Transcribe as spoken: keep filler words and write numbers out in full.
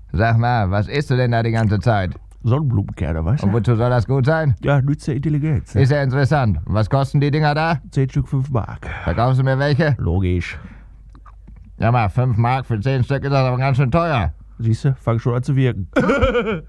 Sag mal, was isst du denn da die ganze Zeit? Sonnenblumenkerne, weißt du? Und wozu soll das gut sein? Ja, nützt der Intelligenz. Ist ja interessant. Was kosten die Dinger da? Zehn Stück, fünf Mark. Verkaufst du mir welche? Logisch. Ja mal, fünf Mark für zehn Stück ist das aber ganz schön teuer. Siehste, fang schon an zu wirken.